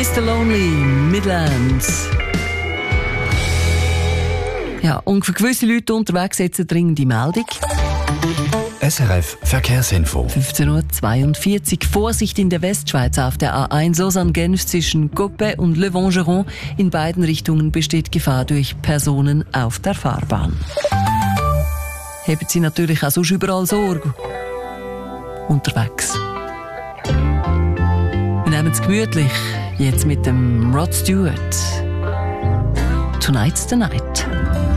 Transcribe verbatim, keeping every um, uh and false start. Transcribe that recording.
Mister Lonely, Midlands. Ja, und für gewisse Leute unterwegs jetzt eine dringende Meldung. S R F Verkehrsinfo. fünfzehn Uhr zweiundvierzig. Vorsicht in der Westschweiz auf der A eins Lausanne-Genf zwischen Coppet und Le Vongeron. In beiden Richtungen besteht Gefahr durch Personen auf der Fahrbahn. Haben Sie natürlich auch sonst überall Sorge. Unterwegs. Wir nehmen es gemütlich. Jetzt mit dem Rod Stewart. Tonight's the Night.